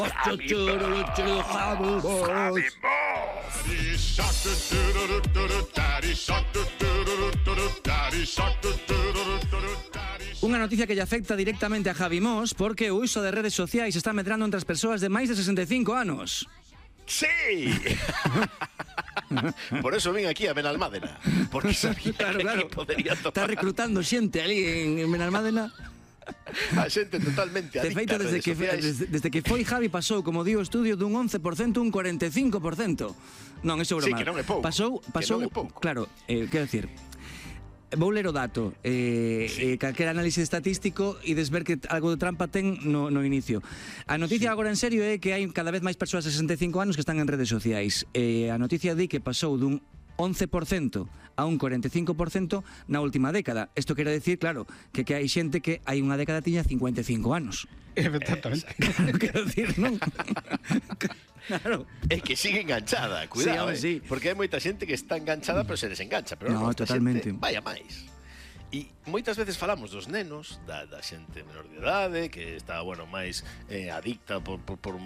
Unha noticia que lle afecta directamente a Javi Mos porque o uso de redes sociais está medrando entre as persoas de máis de 65 anos. ¡Sí! Por eso vin aquí a Benalmádena, porque sabía que aquí podería topar. Está reclutando xente ali en Benalmádena. A xente totalmente adicta. De feito, desde que foi Javi pasou, como digo, o estudio dun 11% un 45%. Non, iso é broma. Sí, que non é pouco. Pasou, non é pouco. claro, quero decir, vou ler o dato, calquera análise estatístico e desver que algo de trampa ten no inicio. A noticia agora en serio é que hai cada vez máis persoas de 65 anos que están en redes sociais. A noticia di que pasou dun 11% a un 45% na última década. Isto quere decir, claro, que hai xente que hai unha década tiña 55 anos. Efectivamente. Quero decir, non? Claro. É que sigue enganchada, cuidado, sí. Porque hai moita xente que está enganchada pero se desengancha, pero no, totalmente. Xente, vaya máis. E moitas veces falamos dos nenos, da xente menor de idade, que está, bueno, máis adicta por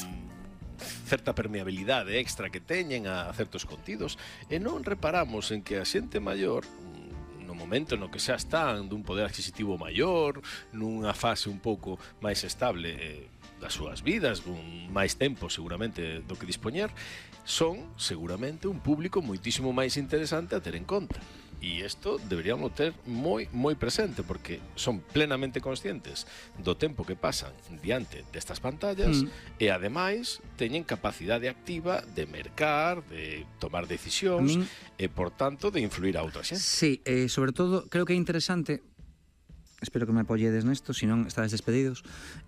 certa permeabilidade extra que teñen a certos contidos, e non reparamos en que a xente maior, no momento no que xa están dun poder adquisitivo maior, nunha fase un pouco máis estable das súas vidas, con máis tempo seguramente do que dispoñer, son seguramente un público moitísimo máis interesante a ter en conta. E isto deberíamos ter moi presente, porque son plenamente conscientes do tempo que pasan diante destas pantallas e ademais teñen capacidade activa de mercar, de tomar decisións e, por tanto, de influir a outra xente. Sí, sobre todo, creo que é interesante, espero que me apoyedes nesto, senón estades despedidos,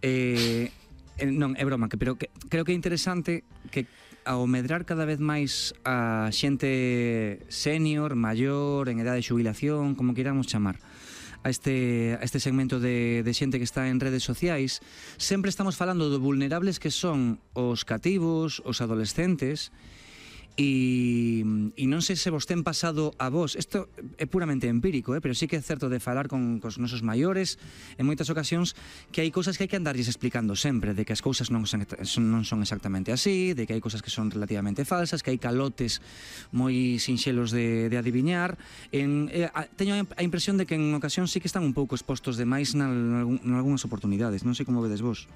non, é broma, pero creo que é interesante que ao medrar cada vez máis a xente senior, maior, en edade de xubilación, como queiramos chamar, a este segmento de xente que está en redes sociais, sempre estamos falando do vulnerables que son os cativos, os adolescentes. E non sei se vos ten pasado a vos, isto é puramente empírico, pero sí que é certo de falar con os nosos maiores en moitas ocasións que hai cousas que hai que andarlles explicando sempre, de que as cousas non son exactamente así, de que hai cousas que son relativamente falsas, que hai calotes moi sinxelos de adiviñar. Teño a impresión de que en ocasións sí que están un pouco expostos demais nalgúnas oportunidades, non sei como vedes vos.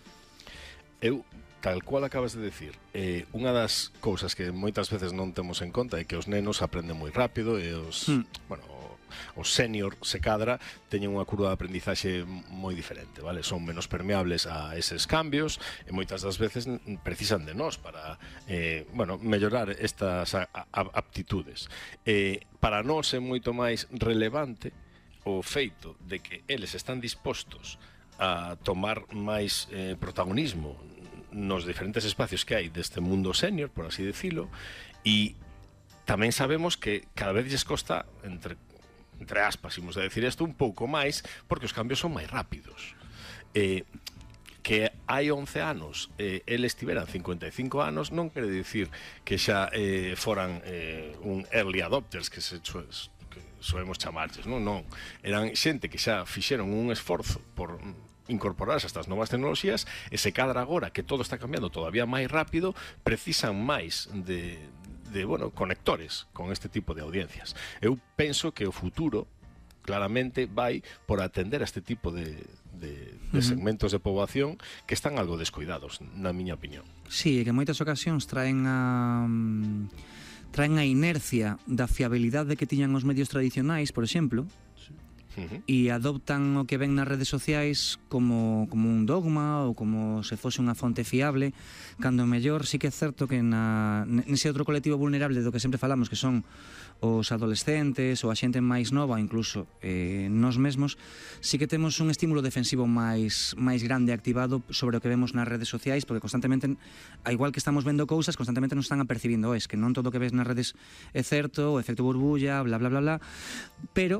Tal cual acabas de decir, unha das cousas que moitas veces non temos en conta é que os nenos aprenden moi rápido e os senior, se cadra, teñen unha curva de aprendizaxe moi diferente, vale? Son menos permeables a eses cambios e moitas das veces precisan de nós para mellorar estas aptitudes. Para nós é moito máis relevante o feito de que eles están dispostos a tomar máis protagonismo nos diferentes espacios que hai deste mundo senior, por así decirlo, e tamén sabemos que cada vez lles costa, entre aspas, imos a decir isto, un pouco máis, porque os cambios son máis rápidos. Que hai 11 anos eles tiveran 55 anos non quere dicir que xa foran un early adopters, que soemos chamarlles, non, eran xente que xa fixeron un esforzo por incorporarse a estas novas tecnoloxías e se cadra agora que todo está cambiando todavía máis rápido, precisan máis de conectores con este tipo de audiencias. Eu penso que o futuro claramente vai por atender a este tipo de segmentos de poboación que están algo descuidados, na miña opinión. Sí, que en moitas ocasións traen a inercia da fiabilidade que tiñan os medios tradicionais, por exemplo, e adoptan o que ven nas redes sociais como un dogma ou como se fose unha fonte fiable, cando mellor sí que é certo que nese outro colectivo vulnerable do que sempre falamos, que son os adolescentes ou a xente máis nova, incluso nós mesmos, sí que temos un estímulo defensivo máis grande activado sobre o que vemos nas redes sociais, porque constantemente, a igual que estamos vendo cousas, constantemente nos están apercibindo que non todo o que ves nas redes é certo, o efecto burbulla, bla bla bla bla, pero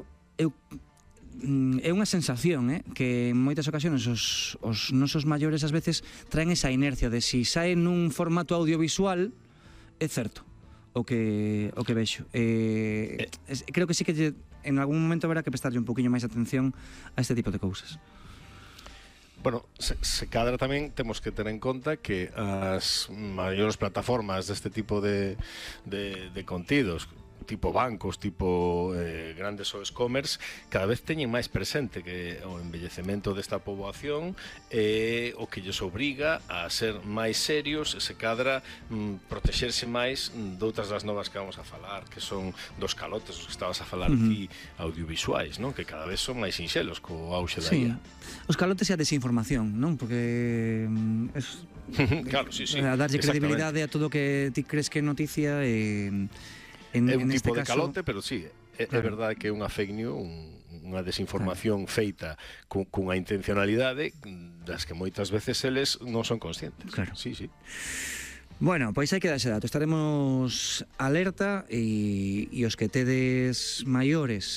é unha sensación que en moitas ocasións os nosos maiores ás veces traen esa inercia de si sae nun formato audiovisual é certo o que vexo. Creo que sí que en algún momento haberá que prestarlle un poquinho máis atención a este tipo de cousas. Bueno, se cadra tamén temos que ter en conta que as maiores plataformas deste tipo de contidos, tipo bancos, tipo grandes e-commerce, cada vez teñen máis presente que o envellecemento desta poboación é o que lles obriga a ser máis serios e se cadra protexerse máis doutras das novas que vamos a falar, que son dos calotes, os que estabas a falar ti, audiovisuais, non? Que cada vez son máis sinxelos co auxe da IA. Os calotes e a desinformación, non? Porque claro, sí, a darlle credibilidade a todo o que ti crees que é noticia e é un tipo de calote, pero sí, é verdade que é unha fake news, unha desinformación feita cunha intencionalidade das que moitas veces eles non son conscientes. Claro. Sí, sí. Bueno, pois hai que dar ese dato. Estaremos alerta e os que tedes maiores,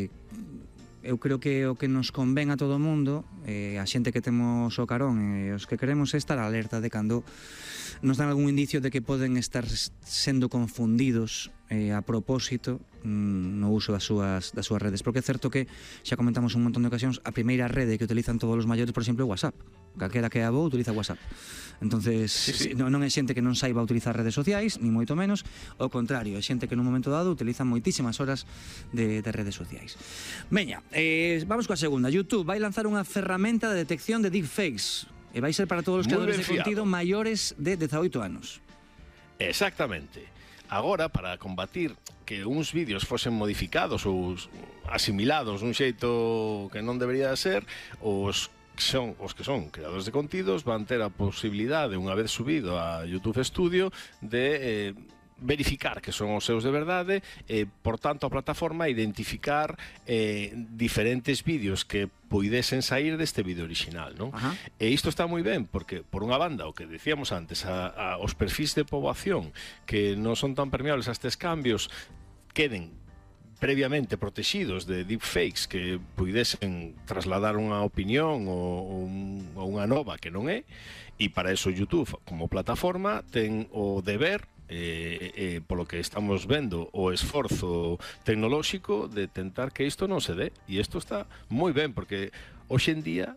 eu creo que o que nos convén a todo o mundo, a xente que temos o carón e os que queremos é estar alerta de cando nos dan algún indicio de que poden estar sendo confundidos a propósito no uso das súas redes, porque é certo que xa comentamos un montón de ocasións, a primeira rede que utilizan todos os maiores, por exemplo, é WhatsApp. Calquera que é avó utiliza WhatsApp. Entonces, sí. Non é xente que non saiba utilizar redes sociais, ni moito menos, ao contrario, é xente que nun momento dado utiliza moitísimas horas de redes sociais. Veña, vamos coa segunda. YouTube vai lanzar unha ferramenta de detección de deepfakes e vai ser para todos os creadores de contido maiores de 18 anos. Exactamente. Agora, para combatir que uns vídeos fosen modificados ou asimilados dun xeito que non debería ser, os que son creadores de contidos van ter a posibilidade, unha vez subido a YouTube Studio, de verificar que son os seus de verdade e, por tanto, a plataforma identificar diferentes vídeos que poidesen sair deste vídeo original, non? E isto está moi ben, porque, por unha banda, o que decíamos antes, os perfis de poboación que non son tan permeables a estes cambios queden previamente protegidos de deepfakes que puidesen trasladar unha opinión ou unha nova que non é, e para eso YouTube, como plataforma, ten o deber, polo que estamos vendo, o esforzo tecnolóxico de tentar que isto non se dé. E isto está moi ben, porque hoxe en día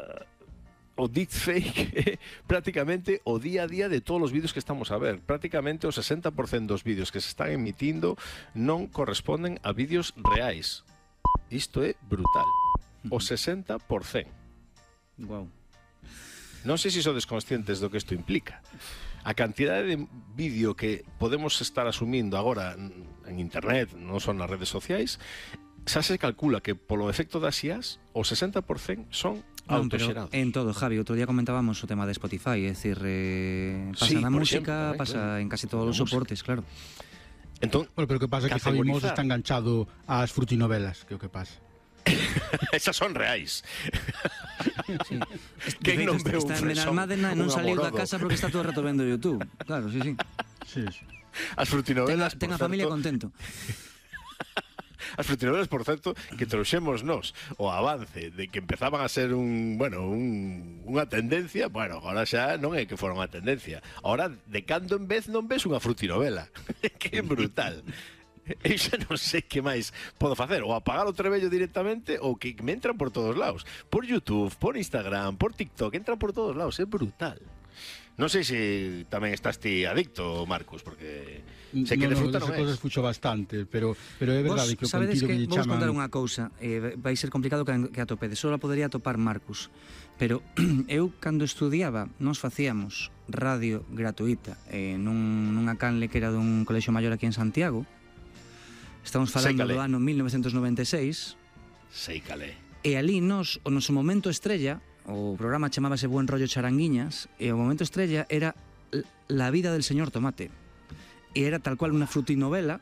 o deepfake é prácticamente o día a día de todos os vídeos que estamos a ver. Prácticamente o 60% dos vídeos que se están emitindo non corresponden a vídeos reais. Isto é brutal. O 60%. Wow. Non sei se sodes conscientes do que isto implica. A cantidade de vídeo que podemos estar asumindo agora en internet, non son nas redes sociais, xa se calcula que polo efecto das IAs o 60% son autoxerados. En todo, Javi, outro día comentábamos o tema de Spotify, é dicir, pasa na música, pasa en casi todos os soportes, claro. Entón, bueno, pero o que pasa é que Javi Mos está enganchado ás frutinovelas, que é o que pasa. Esas son reais. Sí. Quen non veu está en Benalmádena e non saliu da casa porque está todo o rato vendo YouTube. Claro, sí. As frutinovelas, ten a familia contento. As frutinovelas, por certo, que trouxemos nós o avance de que empezaban a ser unha tendencia, bueno, agora xa non é que fora unha tendencia. Agora, de cando en vez non ves unha frutinovela. Que é brutal. Eu xa non sei que máis podo facer, ou apagar o trebello directamente, ou que me entran por todos lados, por YouTube, por Instagram, por TikTok, entran por todos lados, é brutal. Non sei se tamén estás ti adicto, Marcos, porque sei que de fruta non é. Cosas fucho bastante, pero é verdade que o contido que lle chaman... Vos contar unha cousa, vai ser complicado que atopedes, só podería atopar Marcos, pero eu, cando estudiaba, nos facíamos radio gratuita nunha canle que era dun colexio maior aquí en Santiago. Estamos falando do ano 1996. Sei calé. E ali nos, o noso momento estrella, o programa chamábase Buen Rollo Charanguiñas, e o momento estrella era La vida del señor Tomate. E era tal cual unha frutinovela,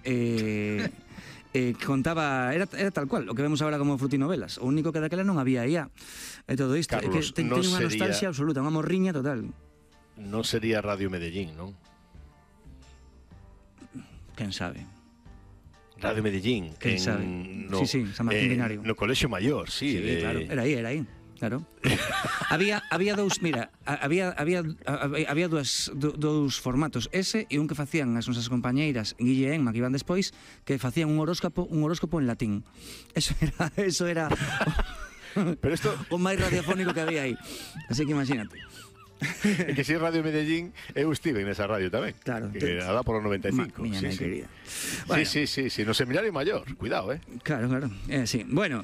que contaba, era tal cual, o que vemos agora como frutinovelas. O único que daquela non había IA. E todo isto, Carlos, que ten unha nostalgia absoluta, unha morriña total. Non sería Radio Medellín, non? Quen sabe. Radio Medellín. Quen sabe. Sí, San Martín Binario. No Colexio Maior, sí. Claro, era aí. Claro. había dous, mira, había dous formatos, ese e un que facían as nosas compañeiras Guille e Enma, que iban despois, que facían un horóscopo en latín. Eso era Pero isto... o máis radiofónico que había aí. Así que imagínate. É que si Radio Medellín, eu estive nesa radio tamén. Claro. Que alá polo 95. Miña sí, querida. Bueno. Sí, no seminario maior, cuidado, Claro. Sí. Bueno,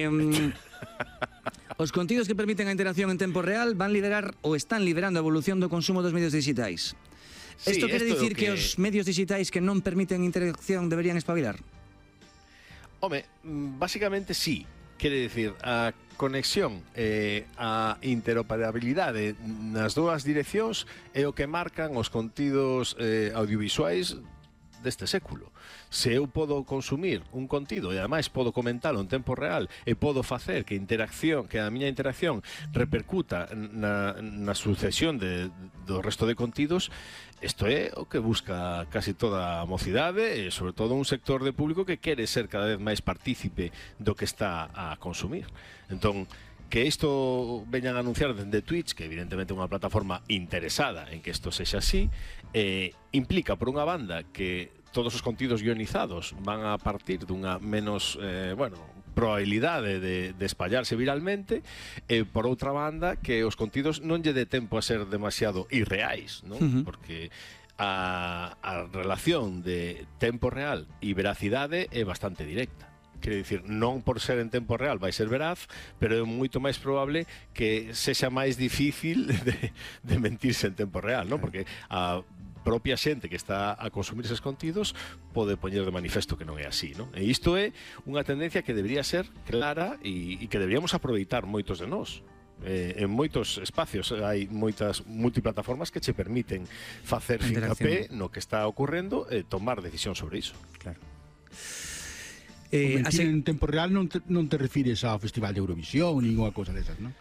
os contidos que permiten a interacción en tempo real van liderar ou están liderando a evolución do consumo dos medios digitais. Isto quere dicir que os medios digitais que non permiten interacción deberían espabilar? Home, básicamente sí. Quere dicir, a conexión e a interoperabilidade nas dúas direccións é o que marcan os contidos audiovisuais deste século. Se eu podo consumir un contido e ademais podo comentalo en tempo real e podo facer que a miña interacción repercuta na sucesión do resto de contidos, isto é o que busca casi toda a mocidade e sobre todo un sector de público que quere ser cada vez máis partícipe do que está a consumir. Entón, que isto veñan a anunciar dende Twitch, que evidentemente é unha plataforma interesada en que isto sexa así, implica, por unha banda, que todos os contidos guionizados van a partir dunha menos, probabilidade de espallarse viralmente, e por outra banda, que os contidos non lle dé tempo a ser demasiado irreais, non? Porque a relación de tempo real e veracidade é bastante directa. Quero dicir, non por ser en tempo real vai ser veraz, pero é moito máis probable que sexa máis difícil de mentirse en tempo real, non? Porque a propia xente que está a consumir eses contidos pode poñer de manifesto que non é así, non? E isto é unha tendencia que debería ser clara e que deberíamos aproveitar moitos de nós. En moitos espacios hai moitas multiplataformas que che permiten facer fincapé no que está ocorrendo e tomar decisión sobre iso. Claro. Mentir en tempo real non te refires ao Festival de Eurovisión nin unha cosa desas, non?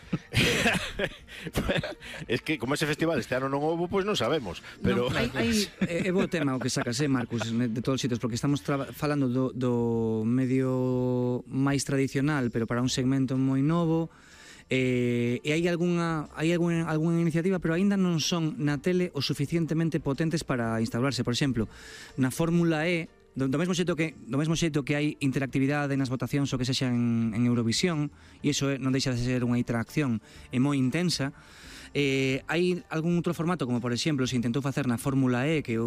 Es que como ese festival este ano non houve, pois non sabemos, pero é bo tema o que sacas, Marcus, de todos os sitios, porque estamos falando do medio máis tradicional, pero para un segmento moi novo. E hai algunha iniciativa, pero aínda non son na tele o suficientemente potentes para instaurarse. Por exemplo, na Fórmula E, do mesmo xeito que hai interactividade nas votacións o que sexa en Eurovisión, e iso non deixa de ser unha interacción moi intensa. Hai algún outro formato, como por exemplo se intentou facer na Fórmula E, que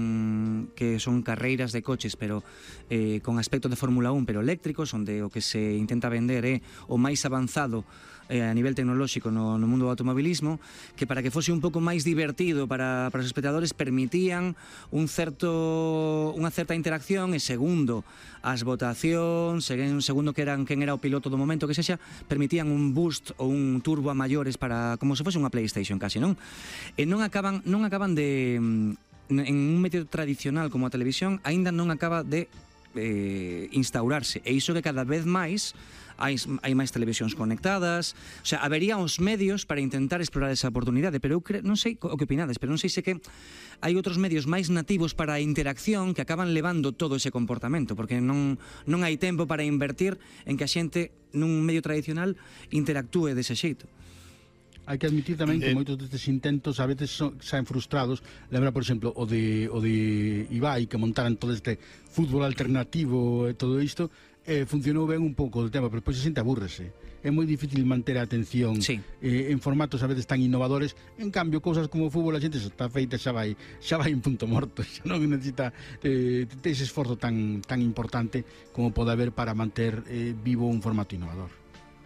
son carreiras de coches, pero con aspecto de Fórmula 1, pero eléctricos, onde o que se intenta vender é o máis avanzado a nivel tecnolóxico no mundo do automobilismo, que para que fose un pouco máis divertido para os espectadores permitían unha certa interacción, e segundo as votacións, segundo quen era o piloto do momento que sexa, permitían un boost ou un turbo a maiores para como se fose unha PlayStation casi, non? E non acaban de en un medio tradicional como a televisión aínda non acaba de instaurarse, e iso que cada vez máis hai máis televisións conectadas, o sea, habería os medios para intentar explorar esa oportunidade, pero eu non sei o que opinades, pero non sei se que hai outros medios máis nativos para a interacción que acaban levando todo ese comportamento, porque non hai tempo para invertir en que a xente nun medio tradicional interactúe dese xeito. Hai que admitir tamén que moitos destes intentos a veces saen frustrados. Lembra, por exemplo, o de Ibai, que montaran todo este fútbol alternativo e todo isto, funcionou ben un pouco do tema, pero depois a xente abúrrese. É moi difícil manter a atención en formatos a veces tan innovadores. En cambio, cousas como o fútbol, a xente se está feita, xa vai en punto morto, xa non necesita ese esforzo tan importante como pode haber para manter vivo un formato innovador.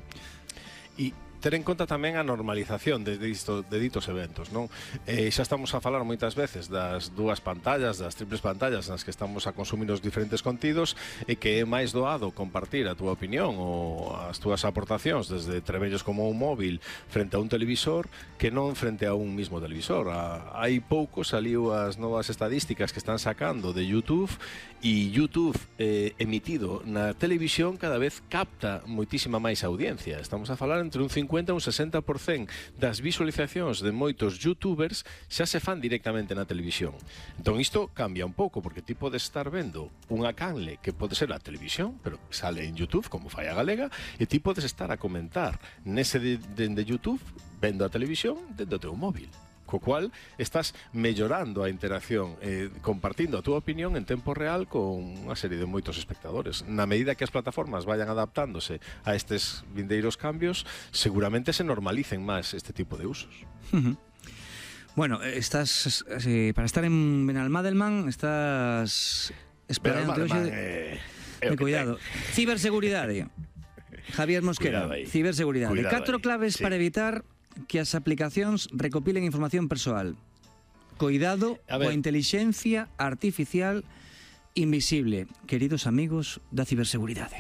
E ter en conta tamén a normalización de ditos eventos, non? Xa estamos a falar moitas veces das dúas pantallas, das triples pantallas nas que estamos a consumir os diferentes contidos, e que é máis doado compartir a túa opinión ou as túas aportacións desde trebellos como un móvil frente a un televisor que non frente a un mismo televisor. Hai pouco saliu as novas estadísticas que están sacando de YouTube, e YouTube emitido na televisión cada vez capta moitísima máis audiencia. Estamos a falar entre un 50 e un 60% das visualizacións de moitos youtubers xa se fan directamente na televisión. Entón isto cambia un pouco, porque ti podes estar vendo unha canle que pode ser a televisión, pero sale en YouTube, como fai a galega, e ti podes estar a comentar nese dende YouTube, vendo a televisión dende o teu móvil. co cual estás mellorando a interacción, compartindo a túa opinión en tempo real con unha serie de moitos espectadores. Na medida que as plataformas vayan adaptándose a estes vindeiros cambios, seguramente se normalicen máis este tipo de usos. Bueno, estás para estar en Benalmádena estás esperando cuidado. Ciberseguridade. Javier Mosquera, ciberseguridade. 4 claves para evitar que as aplicacións recopilen información persoal. Cuidado coa intelixencia artificial invisible. Queridos amigos da ciberseguridade.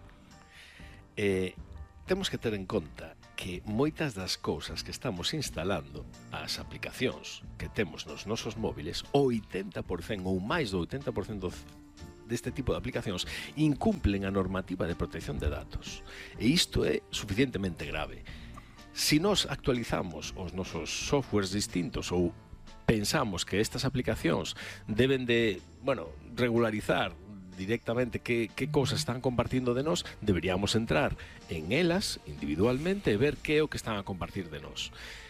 Temos que ter en conta que moitas das cousas que estamos instalando, as aplicacións que temos nos nosos móviles, o 80% ou máis do 80% deste tipo de aplicacións incumplen a normativa de protección de datos. E isto é suficientemente grave. Si nos actualizamos os nosos softwares distintos ou pensamos que estas aplicacións deben de, regularizar directamente que cousas están compartindo de nós, deberíamos entrar en elas individualmente e ver que é o que están a compartir de nós.